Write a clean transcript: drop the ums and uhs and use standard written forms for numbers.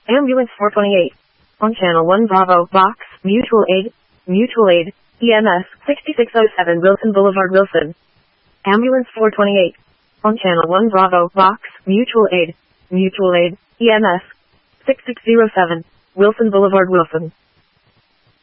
Ambulance 428. On Channel 1 Bravo, Box, Mutual Aid, EMS, 6607 Wilson Boulevard, Wilson. Ambulance 428. On Channel 1 Bravo, Box, Mutual Aid, EMS, 6607 Wilson Boulevard, Wilson.